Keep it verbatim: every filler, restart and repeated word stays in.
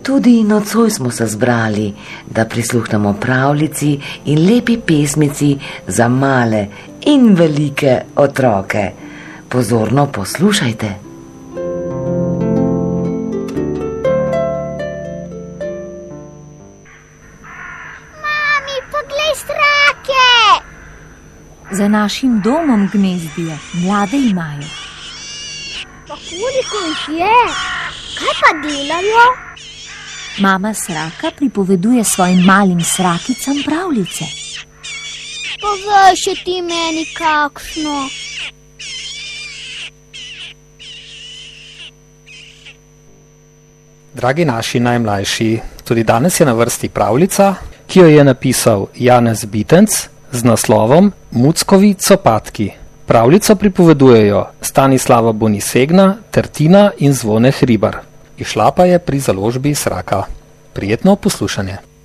Tudi nocoj smo se zbrali, da prisluhnemo pravljici in lepi pesmici za male in velike otroke. Pozorno poslušajte. Mami, poglej srake! Za našim domom gnezdijo, mlade imajo. Pa koliko jih je? Kaj pa delajo? Mama sraka pripoveduje svojim malim srakicam pravljice. Povej še ti meni kakšno. Dragi naši najmlajši, tudi danes je na vrsti pravljica, ki jo je napisal Janez Bitenc z naslovom Muckovi copatki. Pravljico pripovedujejo Stanislava Bonisegna ter Tina in Zvone Hribar. Išla pa je pri založbi Sraka. Prijetno poslušanje.